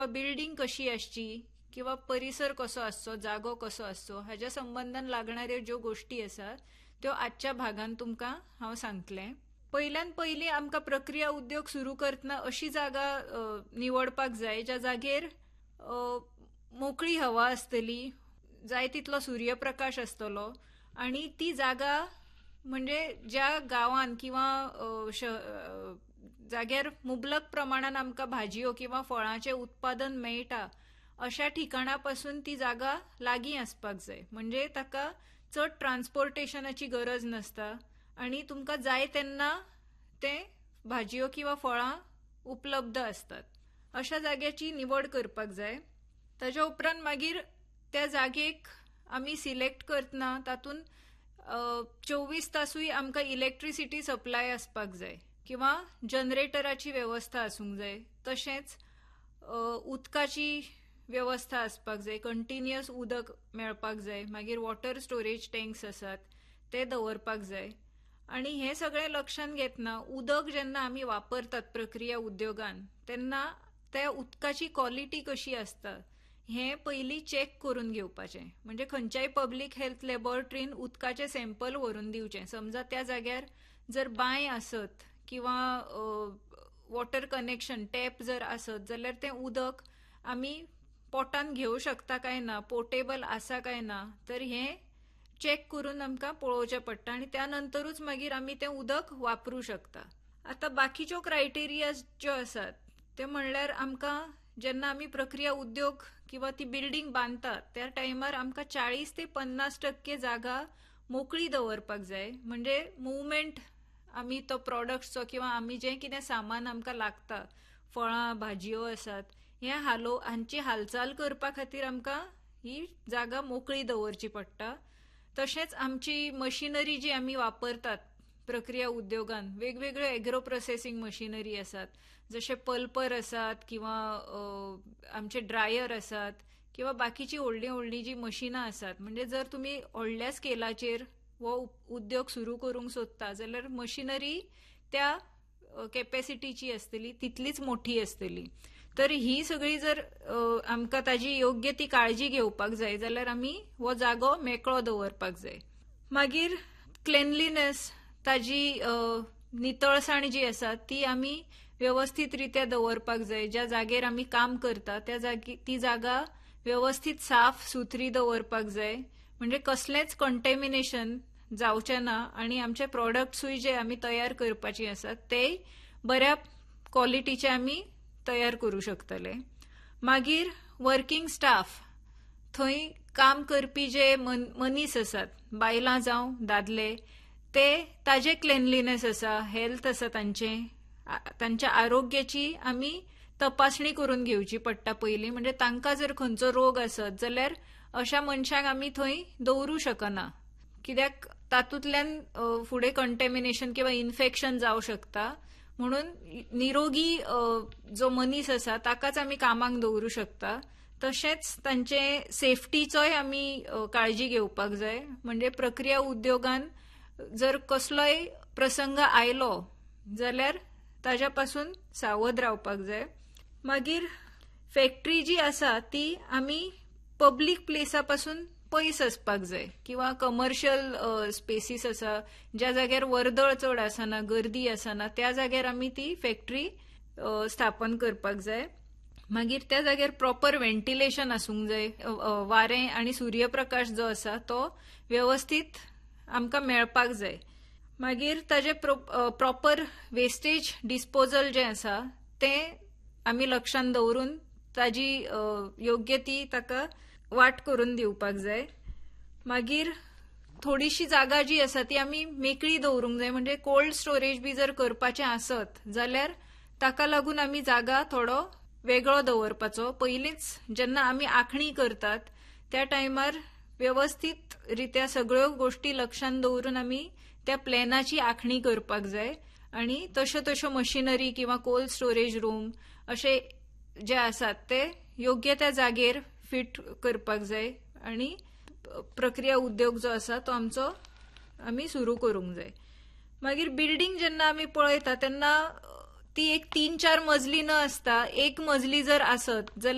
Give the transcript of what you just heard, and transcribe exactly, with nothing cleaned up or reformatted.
Building कशी आसची किंवा परिसर कसो आसचो, जागो कसो आसचो हाच्या संबंधान लागणाऱ्यो ज्यो गोष्टी आसात त्यो आजच्या भागान तुमकां हांव सांगतलें. पयल्यान पयली आमकां प्रक्रिया उद्योग सुरू करतना अशी जागा अ, निवडपाक जाय ज्या जागेर अ, मोकळी हवा आसतली, जाय तितलो सूर्यप्रकाश आसतलो आणि ती जागा म्हणजे ज्या गांवांत किंवा अ, श अ, जाग्यार मुबलक प्रमाणात आमकां भाजयो किंवा फळांचें उत्पादन मेळटा अशा ठिकाणा पासून ती जागा लागीं आसपाक जाय. म्हणजे ताका चड ट्रान्सपोर्टेशनाची गरज नासता आणि तुमकां जाय तेन्ना ते भाजयो किंवा फळां उपलब्ध आसतात. अशा जाग्याची निवड करपाक जाय. ताच्या उपरांत मागीर त्या जागेक आमी सिलेक्ट करतना तातूंत चोवीस तासूय आमकां इलेक्ट्रिसिटी सप्लाय आसपाक जाय किंवा जनरेटराची वेवस्था आसूंक जाय. तशेंच उदकाची वेवस्था आसपाक जाय, कंटिन्युअस उदक मेळपाक जाय. मागीर वॉटर स्टोरेज टँक्स आसात ते दवरपाक जाय. आणि हे सगळें लक्षांत घेतना उदक जेन्ना आमी वापरतात प्रक्रिया उद्योगान तेन्ना त्या उदकाची क्वॉलिटी कशी आसता हें पयलीं चॅक करून घेवपाचें. म्हणजे खंयच्याय पब्लीक हेल्थ लॅबोरेटरीन उदकाचें सॅम्पल व्हरून दिवचें. समजा त्या जाग्यार जर बांय आसत किंवा वॉटर कनेक्शन टॅप जर आसत जाल्यार तें उदक आमी पोटान घेवं शकता काय ना, पोर्टेबल आसा काय ना, तर हें चॅक करून आमकां पळोवचें पडटा आनी त्या नंतरूच मागीर आमी तें उदक वापरूं शकता. आतां बाकीच्यो क्रायटेरिया ज्यो आसात त्यो म्हणल्यार आमकां जेन्ना आमी प्रक्रिया उद्योग किंवा ती बिल्डींग बांदतात त्या टायमार आमकां चाळीस ते पन्नास टक्के जागा मोकळी दवरपाक जाय. म्हणजे मुवमेंट आमी तो प्रॉडक्ट्सचो किंवा आमी जें कितें सामान आमकां लागता, फळां भाजयो आसात, हें हालो हांची हालचाल करपा खातीर आमकां ही जागा मोकळी दवरची पडटा. तशेंच आमची मशिनरी जी आमी वापरतात प्रक्रिया उद्योगान, वेगवेगळ्यो एग्रो प्रोसेसिंग मशिनरी आसात, जशे पल्पर आसात किंवा आमचे ड्रायर आसात किंवा बाकीची व्हडली व्हडली जी मशिनां आसात. म्हणजे जर तुमी व्हडल्या स्केलाचेर हो उद्योग सुरू करूंक सोदता जाल्यार मशिनरी त्या कॅपॅसिटीची आसतली, तितलीच मोठी आसतली. तर ही सगळी जर आमकां ताजी योग्य ती काळजी घेवपाक जाय जाल्यार आमी हो जागो मेकळो दवरपाक जाय. मागीर क्लेनलीनेस, ताजी नितळसाण जी आसा ती आमी व्यवस्थीत रित्या दवरपाक जाय. ज्या जागेर आमी काम करता त्या जागी ती जागा व्यवस्थीत साफ सुथरी दवरपाक जाय. म्हणजे कसलेंच कंटॅमिनेशन जावचें ना आनी आमचे प्रॉडक्ट्सूय जे आमी तयार करपाचे आसात ते बऱ्या क्वॉलिटीचे आमी तयार करूं शकतले. मागीर वर्किंग स्टाफ, थंय काम करपी जे मन मनीस आसात, बायलां जावं दादले, ते ताजे क्लेनलीनेस आसा, हेल्थ आसा तांचें, तांच्या आरोग्याची आमी तपासणी करून घेवची पडटा पयलीं. म्हणजे तांकां जर खंयचो रोग आसत जाल्यार अशा मनशाक आमी थंय दवरूं शकना, कित्याक तातूंतल्यान फुडें कंटॅमिनेशन किंवा इन्फेक्शन जावं शकता. म्हणून निरोगी जो मनीस आसा ताकाच आमी कामाक दवरूं शकता. तशेंच तांचे सेफ्टीचोय आमी काळजी घेवपाक जाय. म्हणजे प्रक्रिया उद्योगान जर कसलोय प्रसंग आयलो जाल्यार ताच्या पासून सावध रावपाक जाय. मागीर फॅक्टरी जी आसा ती आमी पब्लीक प्लेसा पासून पयस आसपाक जाय किंवा कमर्शियल स्पेसीस आसा ज्या जाग्यार वर्दळ चड आसना, गर्दी आसना, त्या जाग्यार आमी ती फॅक्टरी स्थापन करपाक जाय. मागीर त्या जाग्यार प्रॉपर व्हेंटिलेशन आसूंक जाय. वारें आनी सूर्यप्रकाश जो आसा तो व्यवस्थीत आमकां मेळपाक जाय. मागीर ताजे प्रॉपर वेस्टेज डिस्पोजल जें आसा तें आमी लक्षांत दवरून ताजी योग्य ती ताका वाट करून दिवपाक जाय. मागीर थोडीशी जागा जी आसा ती आमी मेकळी दवरूंक जाय. म्हणजे कोल्ड स्टोरेज बी जर करपाचें आसत जाल्यार ताका लागून आमी जागा थोडो वेगळो दवरपाचो. पयलींच जेन्ना आमी आंखणी करतात त्या टायमार व्यवस्थीत रित्या सगळ्यो गोश्टी लक्षांत दवरून आमी त्या प्लॅनाची आंखणी करपाक जाय. आनी तश्यो तश्यो मशिनरी किंवा कोल्ड स्टोरेज रूम अशे जे आसात ते योग्य त्या जागेर फिट करपाक जाय आनी प्रक्रिया उद्योग जो आसा तो आमचो आमी सुरू करूंक जाय. मागीर बिल्डींग जेन्ना आमी पळयता तेन्ना ती एक तीन चार मजली न आसता एक मजली जर आसत जाल्यार